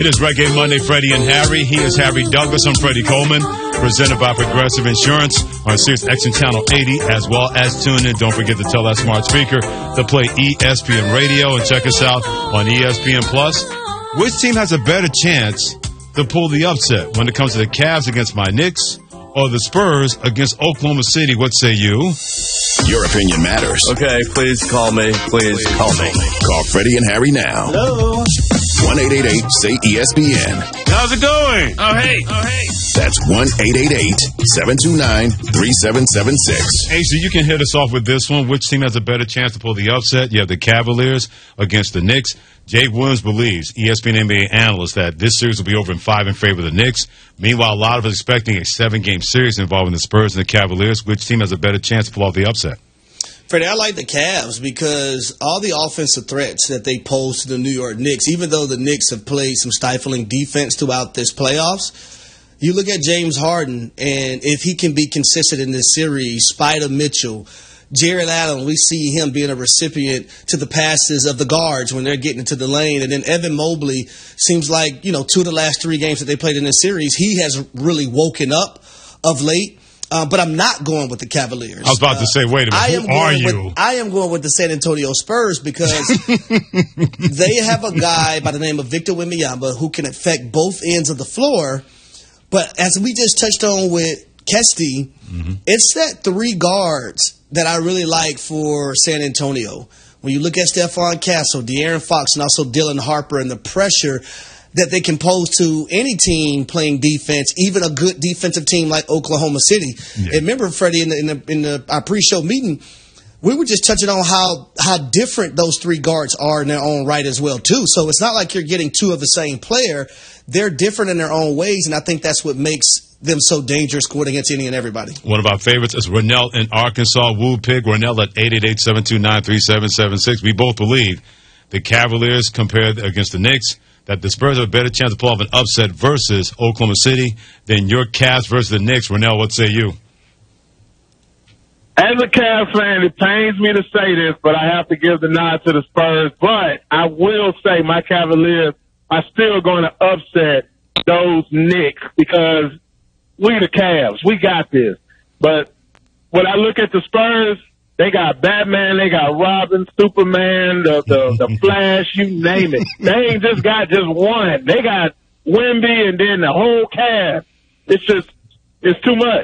It is Reggae Monday, Freddie and Harry. He is Harry Douglas. I'm Freddie Coleman, presented by Progressive Insurance on Sirius XM Channel 80, as well as tune in. Don't forget to tell that smart speaker to play ESPN Radio and check us out on ESPN Plus. Which team has a better chance to pull the upset when it comes to the Cavs against my Knicks or the Spurs against Oklahoma City? What say you? Your opinion matters. Okay, please call me. Please call me. Call Freddie and Harry now. Hello. 1-888-SAY-ESPN. How's it going? Oh, hey. That's 1-888-729-3776. Hey, so you can hit us off with this one. Which team has a better chance to pull the upset? You have the Cavaliers against the Knicks. Jay Williams believes, ESPN NBA analyst, that this series will be over in 5 in favor of the Knicks. Meanwhile, a lot of us expecting a 7-game series involving the Spurs and the Cavaliers. Which team has a better chance to pull off the upset? Freddie, I like the Cavs because all the offensive threats that they pose to the New York Knicks, even though the Knicks have played some stifling defense throughout this playoffs, you look at James Harden, and if he can be consistent in this series, Spider Mitchell, Jared Allen, we see him being a recipient to the passes of the guards when they're getting into the lane. And then Evan Mobley seems like, 2 of the last 3 games that they played in this series, he has really woken up of late. But I'm not going with the Cavaliers. I was about to say, wait a minute, who are you? I am going with the San Antonio Spurs because they have a guy by the name of Victor Wembanyama who can affect both ends of the floor. But as we just touched on with Kesty, it's that 3 guards that I really like for San Antonio. When you look at Stephon Castle, De'Aaron Fox, and also Dylan Harper, and the pressure that they can pose to any team playing defense, even a good defensive team like Oklahoma City. Yeah. And remember, Freddie, in our pre-show meeting, we were just touching on how different those 3 guards are in their own right as well, too. So it's not like you're getting 2 of the same player. They're different in their own ways, and I think that's what makes them so dangerous going against any and everybody. One of our favorites is Ronell in Arkansas. Woo Pig. Ronell at 888-729-3776. We both believe the Cavaliers compared against the Knicks, that the Spurs have a better chance to pull off an upset versus Oklahoma City than your Cavs versus the Knicks. Ronell, what say you? As a Cavs fan, it pains me to say this, but I have to give the nod to the Spurs. But I will say my Cavaliers are still going to upset those Knicks because we the Cavs. We got this. But when I look at the Spurs, they got Batman, they got Robin, Superman, the Flash, you name it. They ain't just got just one. They got Wemby and then the whole cast. It's too much.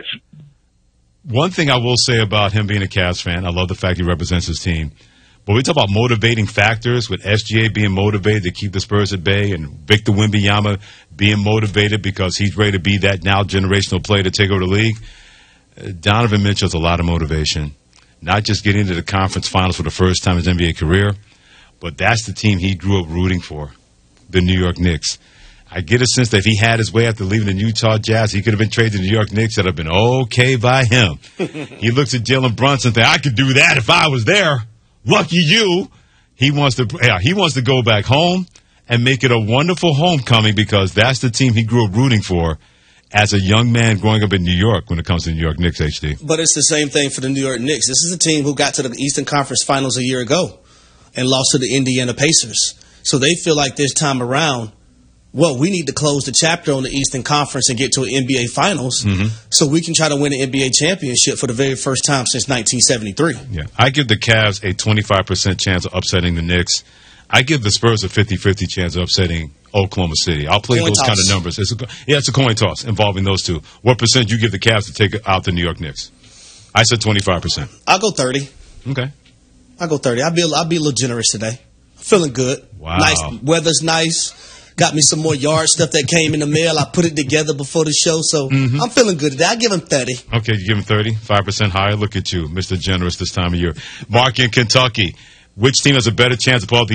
One thing I will say about him being a Cavs fan, I love the fact he represents his team. But we talk about motivating factors, with SGA being motivated to keep the Spurs at bay and Victor Wembanyama being motivated because he's ready to be that now generational player to take over the league. Donovan Mitchell's a lot of motivation. Not just getting into the conference finals for the first time in his NBA career, but that's the team he grew up rooting for, the New York Knicks. I get a sense that if he had his way after leaving the Utah Jazz, he could have been traded to the New York Knicks. That would have been okay by him. He looks at Jalen Brunson and thinks, I could do that if I was there. Lucky you. He wants to go back home and make it a wonderful homecoming because that's the team he grew up rooting for as a young man growing up in New York when it comes to the New York Knicks, HD. But it's the same thing for the New York Knicks. This is a team who got to the Eastern Conference Finals a year ago and lost to the Indiana Pacers. So they feel like this time around, well, we need to close the chapter on the Eastern Conference and get to an NBA Finals so we can try to win an NBA championship for the very first time since 1973. Yeah, I give the Cavs a 25% chance of upsetting the Knicks. I give the Spurs a 50-50 chance of upsetting Oklahoma City. I'll play those kind of numbers. It's a coin toss involving those two. What percent you give the Cavs to take out the New York Knicks? I said 25%. I'll go 30. Okay. I'll go 30. I'll be a little generous today. I'm feeling good. Wow. Nice. Weather's nice. Got me some more yard stuff that came in the mail. I put it together before the show, so I'm feeling good today. I give him 30. Okay, you give him 30, 5% higher. Look at you, Mr. Generous this time of year. Mark in Kentucky. Which team has a better chance of pull out the